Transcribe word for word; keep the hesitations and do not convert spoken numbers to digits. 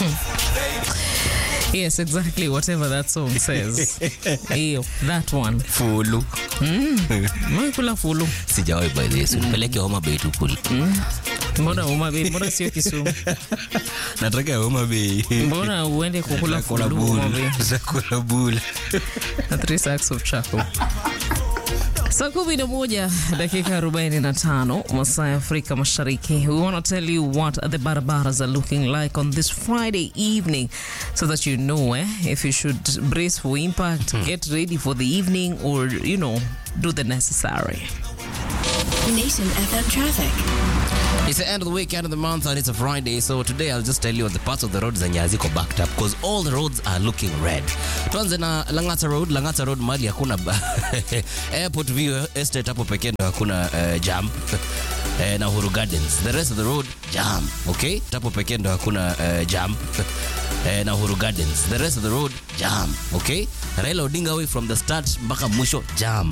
Yes, exactly. Whatever that song says. Eyo, that one. Fulu. Mm. Mwikula fulu. Sijawahi by the way. Nipeleke Homa Bay tu kuli. Mbona Homa Bay? Mbona sio Kisumu? Nataka Homa Bay. Mbona uende kukula fulu Homa Bay? Zakula bula. Na three sacks of charcoal. Saa kumi na moja dakika arobaini na tano masaa ya Afrika Mashariki. We want to tell you what the barabaras are looking like on this Friday evening so that you know eh, if you should brace for impact, hmm. get ready for the evening, or, you know, do the necessary. Nation F M traffic. It's the end of the week, end of the month, and it's a Friday. So today I'll just tell you on the parts of the roads zenye haziko backed up because all the roads are looking red. Tuanze na Langata Road. Langata Road mali hakuna Airport View Estate hapo pekee ndo hakuna uh, jam. Uh, na Uhuru Gardens. The rest of the road jam, okay? Hapo pekee ndo hakuna uh, jam. Uh, na Uhuru Gardens. The rest of the road jam, okay? Raila Odinga Way from the start mpaka mwisho jam.